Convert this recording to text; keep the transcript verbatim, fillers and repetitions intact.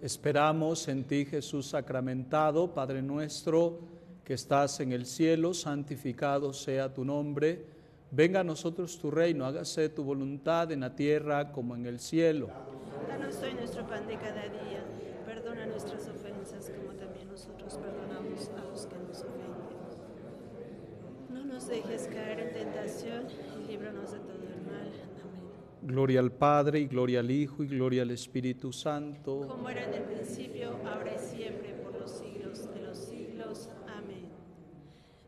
Esperamos en ti, Jesús sacramentado, Padre nuestro, que estás en el cielo, santificado sea tu nombre. Venga a nosotros tu reino, hágase tu voluntad en la tierra como en el cielo. Danos hoy nuestro pan de cada día, perdona nuestras ofensas como también nosotros perdonamos a los que nos ofenden. No nos dejes caer en tentación y líbranos de todo el mal. Amén. Gloria al Padre, y gloria al Hijo, y gloria al Espíritu Santo. Como era en el principio, ahora y siempre,